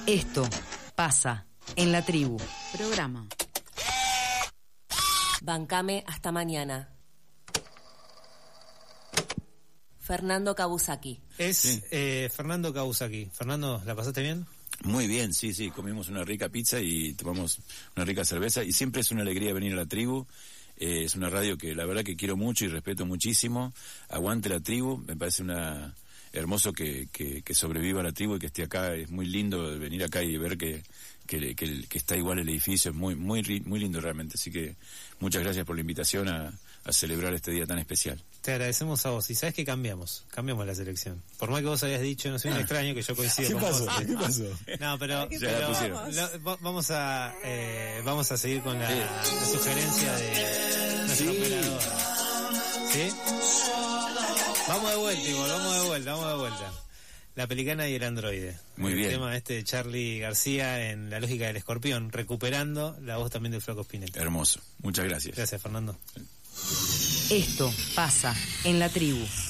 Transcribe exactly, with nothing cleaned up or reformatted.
Esto pasa en la tribu. Programa. Bancame hasta mañana. Fernando Kabusaki. Es Sí. eh, Fernando Kabusaki. Fernando, ¿la pasaste bien? Muy bien, sí, sí, comimos una rica pizza y tomamos una rica cerveza y siempre es una alegría venir a la tribu. Eh, es una radio que la verdad que quiero mucho y respeto muchísimo. Aguante la tribu, me parece una hermoso que, que, que sobreviva la tribu y que esté acá. Es muy lindo venir acá y ver que, que, que, que está igual el edificio, es muy, muy, muy lindo realmente. Así que muchas gracias por la invitación a, a celebrar este día tan especial. Te agradecemos a vos. Y sabes que cambiamos, cambiamos la selección. Por más que vos hayas dicho, no soy un extraño, que yo coincido ¿Qué con pasó? vos. ¿Qué pasó? No, pero, Ya pero la pusieron. lo- va- vamos a eh, vamos a seguir con la, la sugerencia de nuestro Sí. operador. ¿Sí? Vamos de vuelta, igual, vamos de vuelta, vamos de vuelta. La Pelicana y el Androide. Muy el bien. tema este de Charly García en La Lógica del Escorpión, recuperando la voz también del Flaco Spinetta. Hermoso, muchas gracias. Gracias, Fernando. Esto pasa en la tribu.